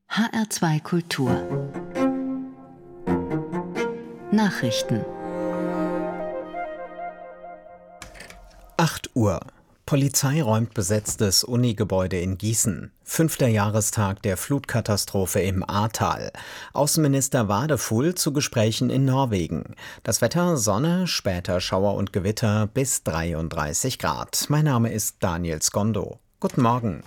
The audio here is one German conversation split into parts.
HR2 Kultur Nachrichten 8 Uhr. Polizei räumt besetztes Unigebäude in Gießen. 5. Jahrestag der Flutkatastrophe im Ahrtal. Außenminister Wadefuhl zu Gesprächen in Norwegen. Das Wetter: Sonne, später Schauer und Gewitter bis 33 Grad. Mein Name ist Daniel Skondo. Guten Morgen.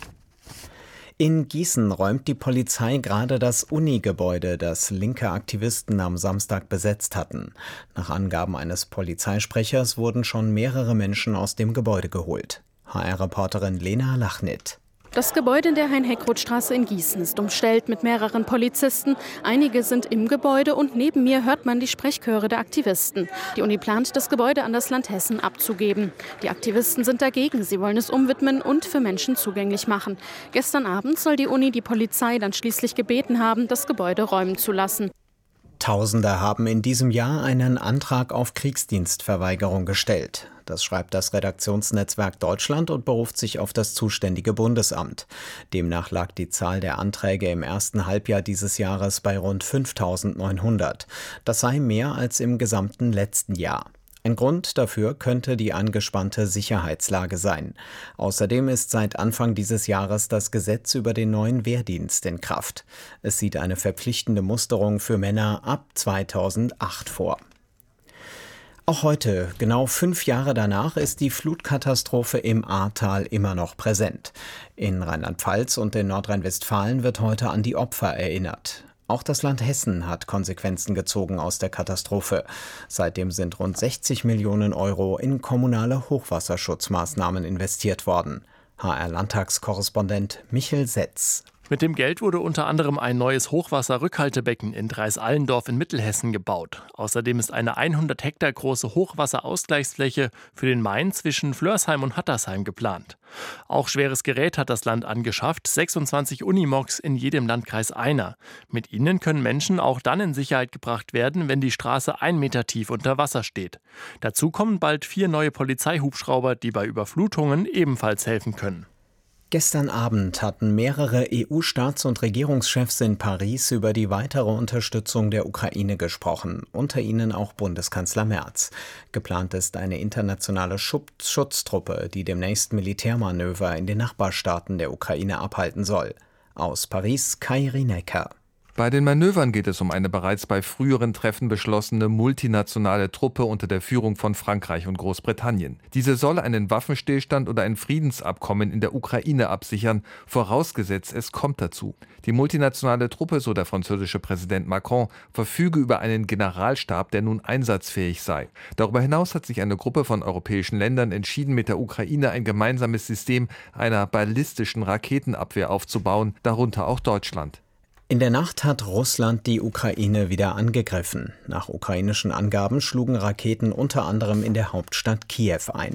In Gießen räumt die Polizei gerade das Unigebäude, das linke Aktivisten am Samstag besetzt hatten. Nach Angaben eines Polizeisprechers wurden schon mehrere Menschen aus dem Gebäude geholt. HR-Reporterin Lena Lachnit. Das Gebäude in der Hein-Heckroth-Straße in Gießen ist umstellt mit mehreren Polizisten. Einige sind im Gebäude und neben mir hört man die Sprechchöre der Aktivisten. Die Uni plant, das Gebäude an das Land Hessen abzugeben. Die Aktivisten sind dagegen. Sie wollen es umwidmen und für Menschen zugänglich machen. Gestern Abend soll die Uni die Polizei dann schließlich gebeten haben, das Gebäude räumen zu lassen. Tausende haben in diesem Jahr einen Antrag auf Kriegsdienstverweigerung gestellt. Das schreibt das Redaktionsnetzwerk Deutschland und beruft sich auf das zuständige Bundesamt. Demnach lag die Zahl der Anträge im ersten Halbjahr dieses Jahres bei rund 5.900. Das sei mehr als im gesamten letzten Jahr. Ein Grund dafür könnte die angespannte Sicherheitslage sein. Außerdem ist seit Anfang dieses Jahres das Gesetz über den neuen Wehrdienst in Kraft. Es sieht eine verpflichtende Musterung für Männer ab 2008 vor. Auch heute, genau 5 Jahre danach, ist die Flutkatastrophe im Ahrtal immer noch präsent. In Rheinland-Pfalz und in Nordrhein-Westfalen wird heute an die Opfer erinnert. Auch das Land Hessen hat Konsequenzen gezogen aus der Katastrophe. Seitdem sind rund 60 Millionen Euro in kommunale Hochwasserschutzmaßnahmen investiert worden. HR-Landtagskorrespondent Michel Setz. Mit dem Geld wurde unter anderem ein neues Hochwasserrückhaltebecken in Dreis-Allendorf in Mittelhessen gebaut. Außerdem ist eine 100 Hektar große Hochwasserausgleichsfläche für den Main zwischen Flörsheim und Hattersheim geplant. Auch schweres Gerät hat das Land angeschafft, 26 Unimogs in jedem Landkreis einer. Mit ihnen können Menschen auch dann in Sicherheit gebracht werden, wenn die Straße 1 Meter tief unter Wasser steht. Dazu kommen bald 4 neue Polizeihubschrauber, die bei Überflutungen ebenfalls helfen können. Gestern Abend hatten mehrere EU-Staats- und Regierungschefs in Paris über die weitere Unterstützung der Ukraine gesprochen, unter ihnen auch Bundeskanzler Merz. Geplant ist eine internationale Schutztruppe, die demnächst Militärmanöver in den Nachbarstaaten der Ukraine abhalten soll. Aus Paris Kai Rinecker. Bei den Manövern geht es um eine bereits bei früheren Treffen beschlossene multinationale Truppe unter der Führung von Frankreich und Großbritannien. Diese soll einen Waffenstillstand oder ein Friedensabkommen in der Ukraine absichern, vorausgesetzt es kommt dazu. Die multinationale Truppe, so der französische Präsident Macron, verfüge über einen Generalstab, der nun einsatzfähig sei. Darüber hinaus hat sich eine Gruppe von europäischen Ländern entschieden, mit der Ukraine ein gemeinsames System einer ballistischen Raketenabwehr aufzubauen, darunter auch Deutschland. In der Nacht hat Russland die Ukraine wieder angegriffen. Nach ukrainischen Angaben schlugen Raketen unter anderem in der Hauptstadt Kiew ein.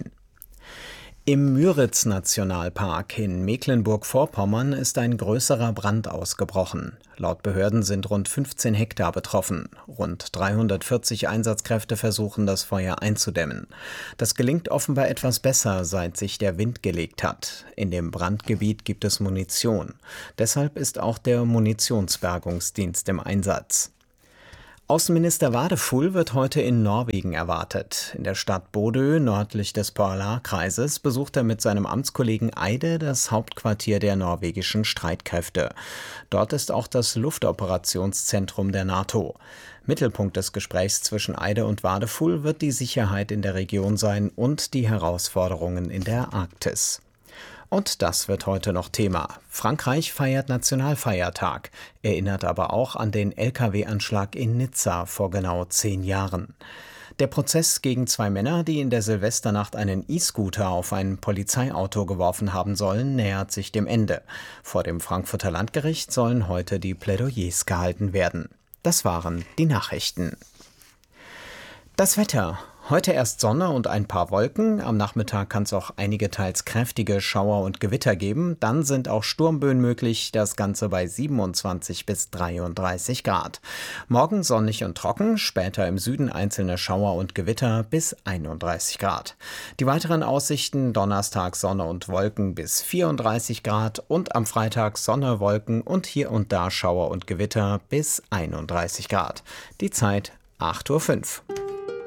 Im Müritz-Nationalpark in Mecklenburg-Vorpommern ist ein größerer Brand ausgebrochen. Laut Behörden sind rund 15 Hektar betroffen. Rund 340 Einsatzkräfte versuchen, das Feuer einzudämmen. Das gelingt offenbar etwas besser, seit sich der Wind gelegt hat. In dem Brandgebiet gibt es Munition. Deshalb ist auch der Munitionsbergungsdienst im Einsatz. Außenminister Wadefuhl wird heute in Norwegen erwartet. In der Stadt Bodø, nördlich des Polarkreises, besucht er mit seinem Amtskollegen Eide das Hauptquartier der norwegischen Streitkräfte. Dort ist auch das Luftoperationszentrum der NATO. Mittelpunkt des Gesprächs zwischen Eide und Wadefuhl wird die Sicherheit in der Region sein und die Herausforderungen in der Arktis. Und das wird heute noch Thema. Frankreich feiert Nationalfeiertag, erinnert aber auch an den Lkw-Anschlag in Nizza vor genau 10 Jahren. Der Prozess gegen 2 Männer, die in der Silvesternacht einen E-Scooter auf ein Polizeiauto geworfen haben sollen, nähert sich dem Ende. Vor dem Frankfurter Landgericht sollen heute die Plädoyers gehalten werden. Das waren die Nachrichten. Das Wetter. Heute erst Sonne und ein paar Wolken. Am Nachmittag kann es auch einige teils kräftige Schauer und Gewitter geben. Dann sind auch Sturmböen möglich, das Ganze bei 27 bis 33 Grad. Morgen sonnig und trocken, später im Süden einzelne Schauer und Gewitter bis 31 Grad. Die weiteren Aussichten: Donnerstag Sonne und Wolken bis 34 Grad und am Freitag Sonne, Wolken und hier und da Schauer und Gewitter bis 31 Grad. Die Zeit 8:05 Uhr.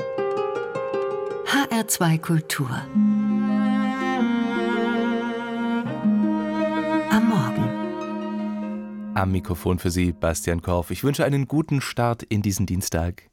HR2 Kultur. Am Morgen. Am Mikrofon für Sie Bastian Korf. Ich wünsche einen guten Start in diesen Dienstag.